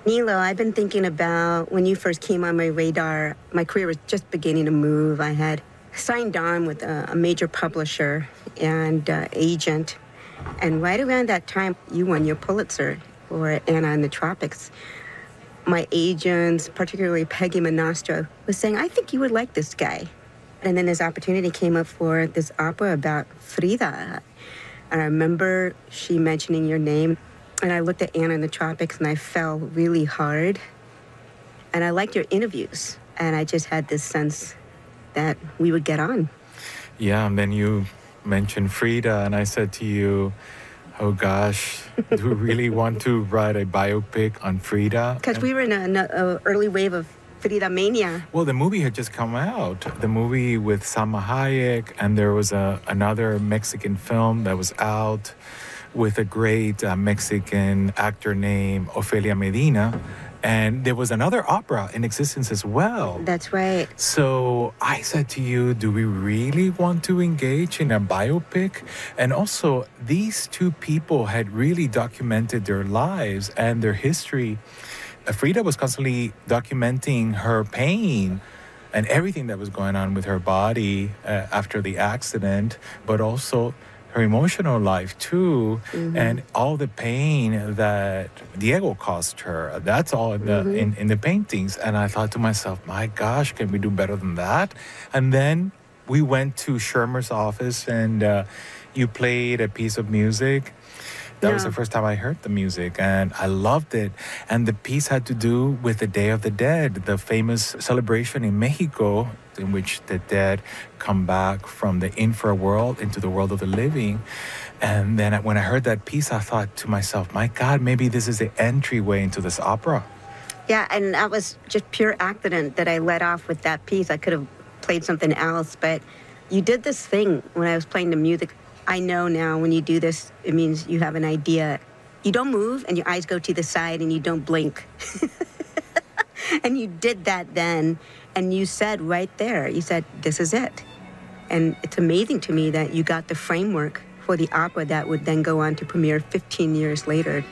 Nilo, I've been thinking about when you first came on my radar. My career was just beginning to move. I had signed on with a major publisher and agent. And right around that time, you won your Pulitzer for Anna in the Tropics. My agents, particularly Peggy Monastro, was saying, I think you would like this guy. And then this opportunity came up for this opera about Frida. And I remember she mentioning your name. And I looked at Anna in the Tropics and I fell really hard. And I liked your interviews. And I just had this sense that we would get on. Yeah, and then you mentioned Frida, and I said to you, oh gosh, do we really want to write a biopic on Frida? Because we were in an early wave of Frida mania. Well, the movie had just come out. The movie with Salma Hayek, and there was another Mexican film that was out with a great Mexican actor named Ofelia Medina. And there was another opera in existence as well. That's right. So I said to you, do we really want to engage in a biopic? And also, these two people had really documented their lives and their history. Frida was constantly documenting her pain and everything that was going on with her body after the accident, but also her emotional life too, and all the pain that Diego caused her. That's all in the in the paintings. And I thought to myself, my gosh, can we do better than that? And then we went to Shermer's office, and you played a piece of music. That was the first time I heard the music, and I loved it. And the piece had to do with the Day of the Dead, the famous celebration in Mexico in which the dead come back from the infra-world into the world of the living. And then when I heard that piece, I thought to myself, my God, maybe this is the entryway into this opera. Yeah, and that was just pure accident that I let off with that piece. I could have played something else, but you did this thing when I was playing the music. I know now when you do this, it means you have an idea. You don't move and your eyes go to the side and you don't blink. And you did that then. And you said right there, you said, this is it. And it's amazing to me that you got the framework for the opera that would then go on to premiere 15 years later.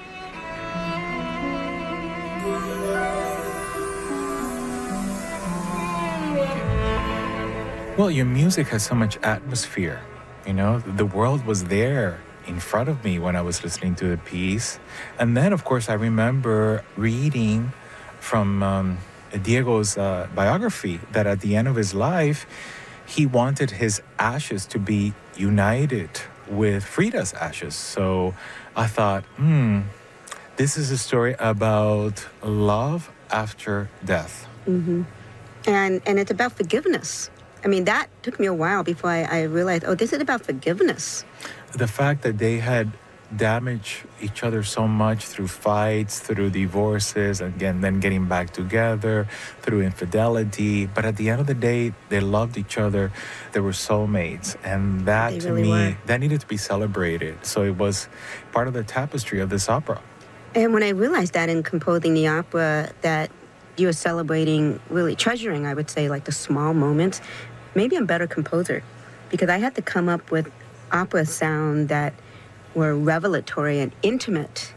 Well, your music has so much atmosphere. You know, the world was there in front of me when I was listening to the piece. And then, of course, I remember reading from Diego's biography that at the end of his life, he wanted his ashes to be united with Frida's ashes. So I thought, this is a story about love after death. And it's about forgiveness. I mean, that took me a while before I realized, oh, this is about forgiveness. The fact that they had damaged each other so much through fights, through divorces, again, then getting back together, through infidelity. But at the end of the day, they loved each other. They were soulmates. And that, to me, that needed to be celebrated. So it was part of the tapestry of this opera. And when I realized that in composing the opera, that you were celebrating, really treasuring, I would say, like the small moments, maybe I'm a better composer because I had to come up with opera sound that were revelatory and intimate.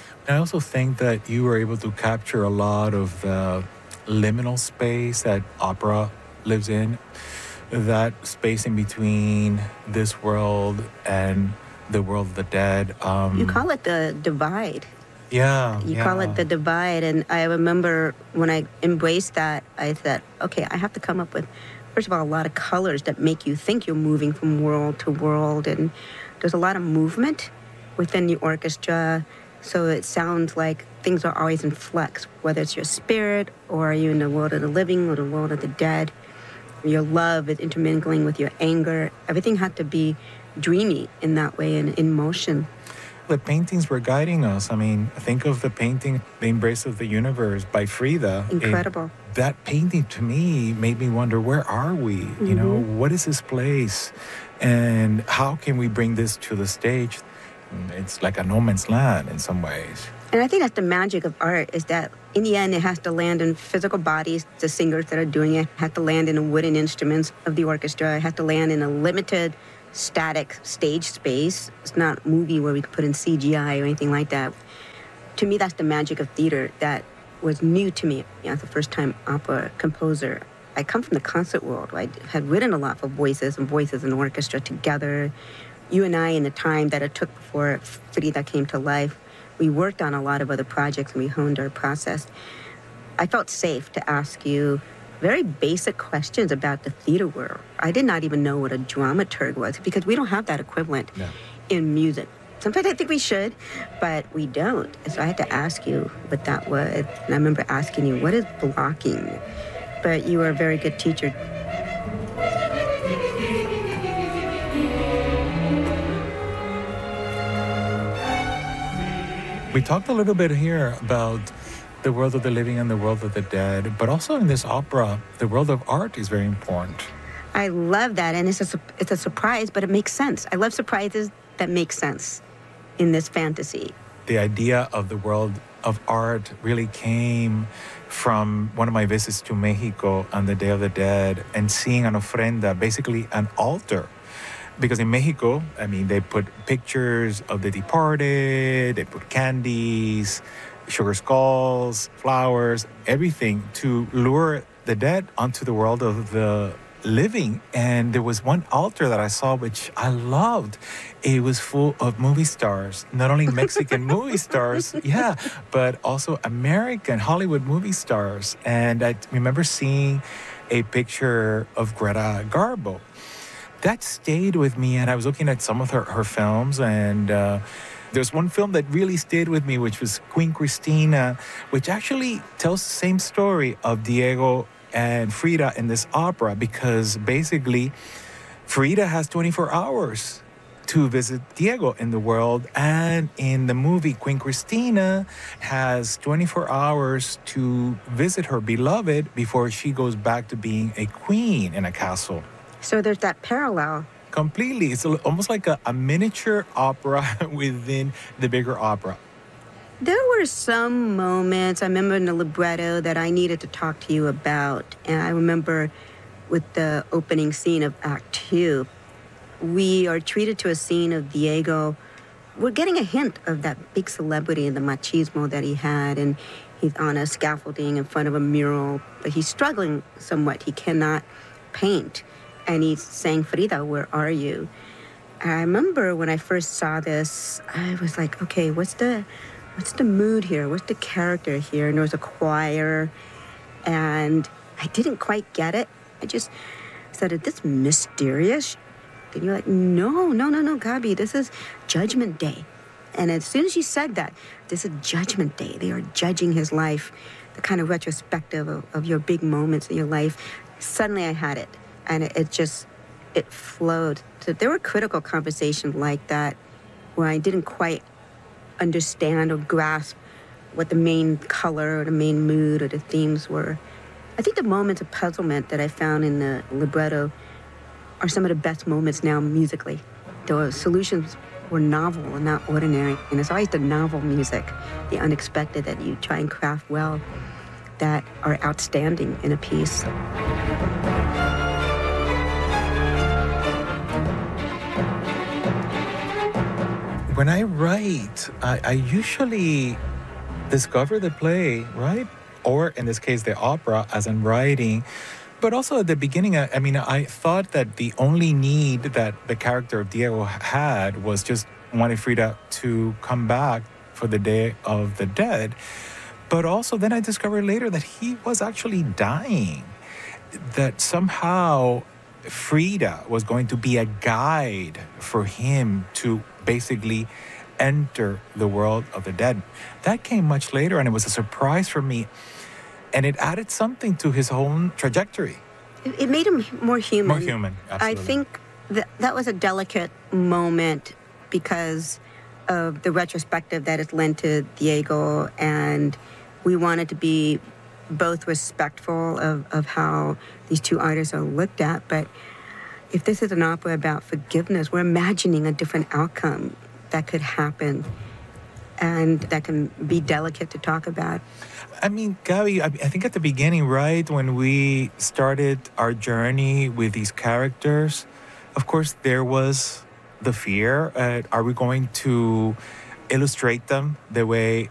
I also think that you were able to capture a lot of the liminal space that opera lives in, that space in between this world and the world of the dead. You call it the divide. Yeah. You call it the divide. And I remember when I embraced that, I said, okay, I have to come up with, first of all, a lot of colors that make you think you're moving from world to world. And there's a lot of movement within the orchestra. So it sounds like things are always in flux, whether it's your spirit or are you in the world of the living or the world of the dead. Your love is intermingling with your anger. Everything had to be dreamy in that way and in motion. The paintings were guiding us. I mean, think of the painting, The Embrace of the Universe by Frida. Incredible. That painting to me made me wonder, where are we? You know, what is this place? And how can we bring this to the stage? It's like a no man's land in some ways. And I think that's the magic of art, is that in the end, it has to land in physical bodies. The singers that are doing it have to land in the wooden instruments of the orchestra. It has to land in a limited static stage space. It's not a movie where we could put in CGI or anything like that. To me, that's the magic of theater, that was new to me as a first-time opera composer. I come from the concert world. I had written a lot for voices and orchestra together. You and I, in the time that it took before Frida came to life, we worked on a lot of other projects and we honed our process. I felt safe to ask you very basic questions about the theater world. I did not even know what a dramaturg was because we don't have that equivalent in music. Sometimes I think we should, but we don't. So I had to ask you what that was. And I remember asking you, what is blocking? But you were a very good teacher. We talked a little bit here about the world of the living and the world of the dead, but also in this opera, the world of art is very important. I love that, and it's a surprise, but it makes sense. I love surprises that make sense in this fantasy. The idea of the world of art really came from one of my visits to Mexico on the Day of the Dead and seeing an ofrenda, basically an altar. Because in Mexico, I mean, they put pictures of the departed, they put candies, sugar skulls, flowers, everything to lure the dead onto the world of the living. And there was one altar that I saw which I loved. It was full of movie stars, not only Mexican movie stars, but also American Hollywood movie stars. And I remember seeing a picture of Greta Garbo. That stayed with me, and I was looking at some of her films, and there's one film that really stayed with me, which was Queen Christina, which actually tells the same story of Diego and Frida in this opera, because basically Frida has 24 hours to visit Diego in the world, and in the movie Queen Christina has 24 hours to visit her beloved before she goes back to being a queen in a castle. So there's that parallel. Completely. It's almost like a miniature opera within the bigger opera. There were some moments, I remember in the libretto, that I needed to talk to you about. And I remember with the opening scene of Act 2, we are treated to a scene of Diego. We're getting a hint of that big celebrity and the machismo that he had. And he's on a scaffolding in front of a mural, but he's struggling somewhat. He cannot paint. And he's saying, Frida, where are you? And I remember when I first saw this, I was like, okay, what's the mood here? What's the character here? And there was a choir, and I didn't quite get it. I just said, is this mysterious? And you're like, no, Gabi, this is Judgment Day. And as soon as you said that, this is Judgment Day. They are judging his life, the kind of retrospective of your big moments in your life. Suddenly I had it. And it flowed. So there were critical conversations like that where I didn't quite understand or grasp what the main color or the main mood or the themes were. I think the moments of puzzlement that I found in the libretto are some of the best moments now musically. The solutions were novel and not ordinary. And it's always the novel music, the unexpected that you try and craft well, that are outstanding in a piece. When I write, I usually discover the play, right? Or in this case, the opera as I'm writing. But also at the beginning, I thought that the only need that the character of Diego had was just wanting Frida to come back for the Day of the Dead. But also then I discovered later that he was actually dying. That somehow Frida was going to be a guide for him to basically enter the world of the dead. That came much later, and it was a surprise for me. And it added something to his whole trajectory. It made him more human. More human, absolutely. I think that was a delicate moment because of the retrospective that is lent to Diego, and we wanted to be both respectful of how these two artists are looked at, but if this is an opera about forgiveness, we're imagining a different outcome that could happen and that can be delicate to talk about. I mean, Gabi, I think at the beginning, right, when we started our journey with these characters, of course, there was the fear. Are we going to illustrate them the way